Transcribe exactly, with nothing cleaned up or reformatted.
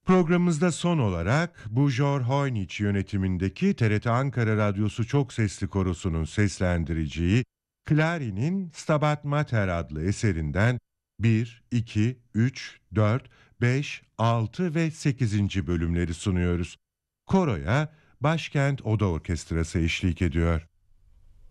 Programımızda son olarak Bujor Hoyniç yönetimindeki T R T Ankara Radyosu Çok Sesli Korosu'nun seslendireceği Clari'nin Stabat Mater adlı eserinden bir, iki, üç, dört, beş, altı ve sekizinci bölümleri sunuyoruz. Koroya Başkent Oda Orkestrası eşlik ediyor.